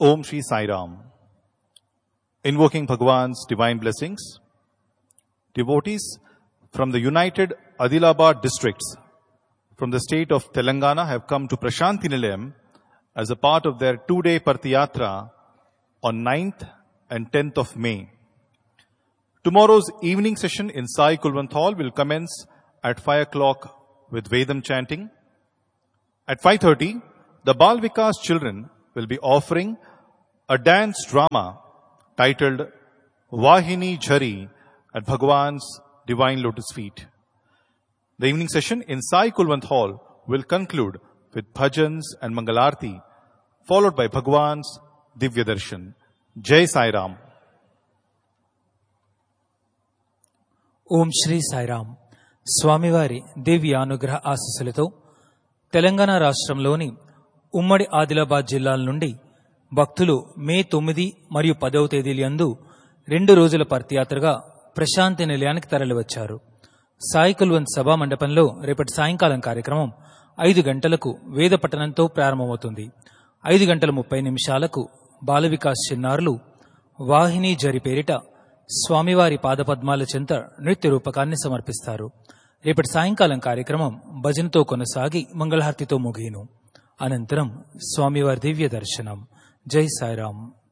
Om Shri Sai Ram. Invoking Bhagwan's divine blessings, devotees from the United Adilabad districts from the state of Telangana have come to Prashanti Nilayam as a part of their 2-day Partiyatra on 9th and 10th of May. Tomorrow's evening session in Sai Kulwant Hall will commence at 5 o'clock with Vedam chanting. At 5:30, the Bal Vikas children will be offering a dance drama titled Vahini Jhari at Bhagwan's divine lotus feet. The evening session in Sai Kulwant Hall will conclude with bhajans and Mangalarti, followed by Bhagwan's Divya Darshan. Jai Sai Ram. ఓం శ్రీ సాయిరామ్. స్వామివారి దివ్యానుగ్రహ ఆశీస్సులతో తెలంగాణ రాష్ట్రంలోని ఉమ్మడి ఆదిలాబాద్ జిల్లాల నుండి భక్తులు మే 9 మరియు 10వ తేదీలందు 2 రోజుల పర్తియాత్రగా ప్రశాంతి నిలయానికి తరలివచ్చారు. సాయి కుల్వంత్ సభా మండపంలో రేపటి సాయంకాలం కార్యక్రమం 5 గంటలకు వేద పఠనంతో ప్రారంభమవుతుంది. 5:30 బాల వికాస్ చిన్నారులు వాహిని జరి పేరిట స్వామివారి పాదపద్మాల చెంత నృత్య రూపకాన్ని సమర్పిస్తారు. రేపటి సాయంకాలం కార్యక్రమం భజనతో కొనసాగి మంగళహారతితో ముగియను. అనంతరం స్వామివారి దివ్య దర్శనం. జై సాయిరాం.